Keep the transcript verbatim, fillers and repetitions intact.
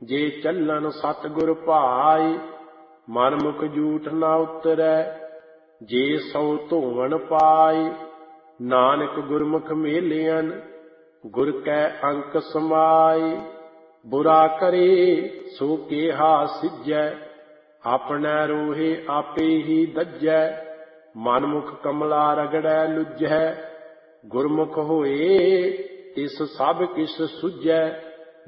जे चलन सतगुर भाई, मन मुख जूठ न उतरै। जे सौ धोवन पाई, नानक गुरमुख मेलियन, गुर कै अंक समाई। बुरा करे सो केहा सिजै, अपने रोहे आपे ही दज्जै। मन मुख कमला रगड़ै लुझै, गुरमुख होए तिस सब किस सुझै।